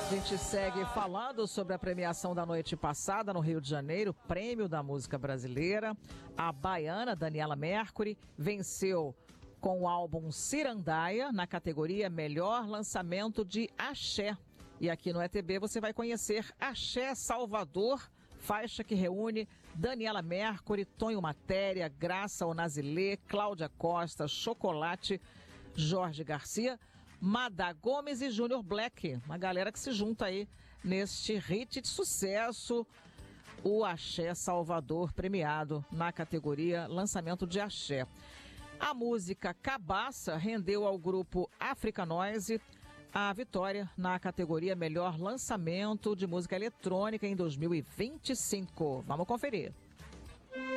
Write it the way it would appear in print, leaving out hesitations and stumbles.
A gente segue falando sobre a premiação da noite passada no Rio de Janeiro, Prêmio da Música Brasileira. A baiana Daniela Mercury venceu com o álbum Cirandaia na categoria Melhor Lançamento de Axé. E aqui no ETB você vai conhecer Axé Salvador, faixa que reúne Daniela Mercury, Tonho Matéria, Graça Onazilê, Cláudia Costa, Chocolate, Jorge Garcia, Madá Gomes e Júnior Black, uma galera que se junta aí neste hit de sucesso, o Axé Salvador, premiado na categoria Lançamento de Axé. A música Cabaça rendeu ao grupo Africa Noise a vitória na categoria Melhor Lançamento de Música Eletrônica em 2025. Vamos conferir.